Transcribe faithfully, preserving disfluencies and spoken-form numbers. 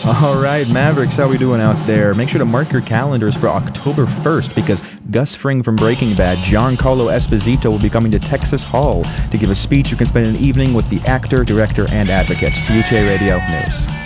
All right, Mavericks, how we doing out there? Make sure to mark your calendars for October first because Gus Fring from Breaking Bad, Giancarlo Esposito, will be coming to Texas Hall to give a speech. You can spend an evening with the actor, director, and advocate. U T A Radio News.